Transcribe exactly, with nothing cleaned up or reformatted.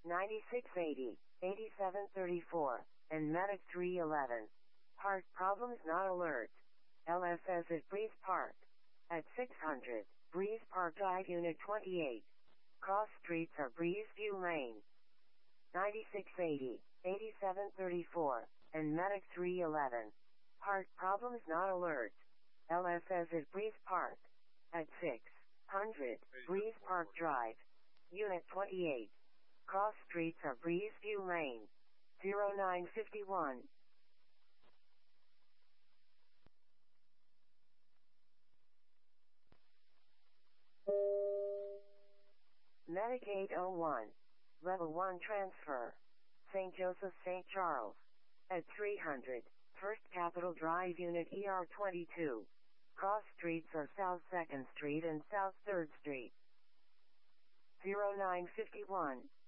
ninety-six eighty, eighty-seven thirty-four, and Medic three eleven. Heart problems not alert. L S S at Breeze Park. At six hundred, Breeze Park Drive Unit twenty-eight. Cross streets are Breeze View Lane. ninety-six eighty, eighty-seven thirty-four, and Medic three eleven. Heart problems not alert. L S S at Breeze Park. At six hundred, Breeze Park Drive. Unit twenty-eight. Cross streets are Breeze View Lane. zero nine fifty-one. Medic eight oh one. Level one transfer. Saint Joseph Saint Charles. At three hundred, First Capitol Drive Unit E R twenty-two. Cross streets are South second Street and South third Street. zero nine fifty-one.